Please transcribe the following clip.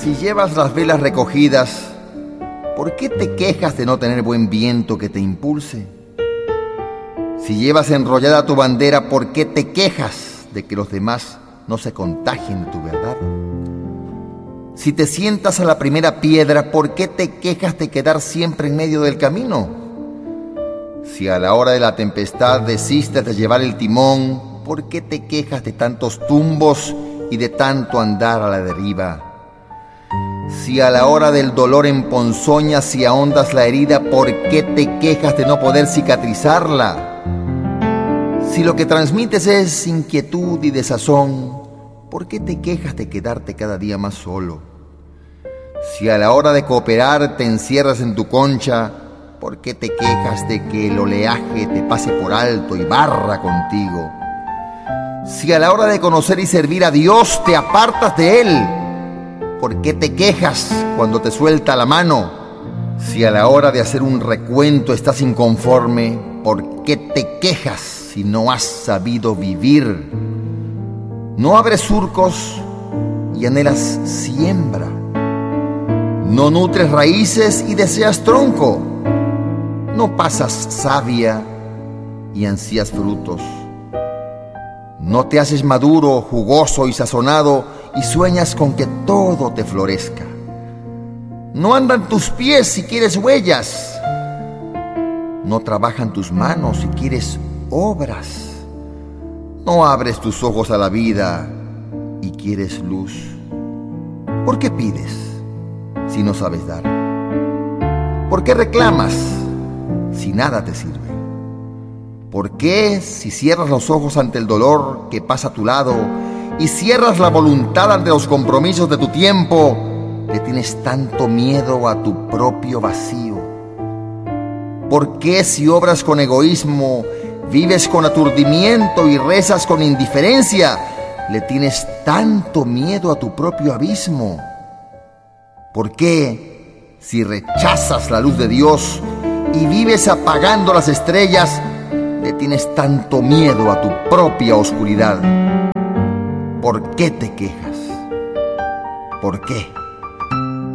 Si llevas las velas recogidas, ¿por qué te quejas de no tener buen viento que te impulse? Si llevas enrollada tu bandera, ¿por qué te quejas de que los demás no se contagien de tu verdad? Si te sientas a la primera piedra, ¿por qué te quejas de quedar siempre en medio del camino? Si a la hora de la tempestad desistes de llevar el timón, ¿por qué te quejas de tantos tumbos y de tanto andar a la deriva? Si a la hora del dolor emponzoñas y ahondas la herida, ¿por qué te quejas de no poder cicatrizarla? Si lo que transmites es inquietud y desazón, ¿por qué te quejas de quedarte cada día más solo? Si a la hora de cooperar te encierras en tu concha, ¿por qué te quejas de que el oleaje te pase por alto y barra contigo? Si a la hora de conocer y servir a Dios te apartas de Él, ¿por qué te quejas cuando te suelta la mano? Si a la hora de hacer un recuento estás inconforme, ¿por qué te quejas si no has sabido vivir? No abres surcos y anhelas siembra. No nutres raíces y deseas tronco. No pasas savia y ansías frutos. No te haces maduro, jugoso y sazonado y sueñas con que todo te florezca. No andan tus pies si quieres huellas. No trabajan tus manos si quieres obras. No abres tus ojos a la vida y quieres luz. ¿Por qué pides si no sabes dar? ¿Por qué reclamas si nada te sirve? ¿Por qué, si cierras los ojos ante el dolor que pasa a tu lado y cierras la voluntad ante los compromisos de tu tiempo, le tienes tanto miedo a tu propio vacío? ¿Por qué, si obras con egoísmo, vives con aturdimiento y rezas con indiferencia, le tienes tanto miedo a tu propio abismo? ¿Por qué, si rechazas la luz de Dios y vives apagando las estrellas, le tienes tanto miedo a tu propia oscuridad? ¿Por qué te quejas? ¿Por qué?